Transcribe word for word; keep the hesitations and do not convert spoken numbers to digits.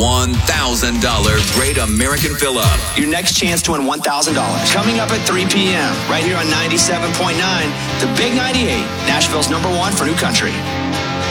one thousand dollars Great American Fill-Up. Your next chance to win one thousand dollars. Coming up at three p.m. right here on ninety-seven point nine, The Big ninety-eight, Nashville's number one for new country.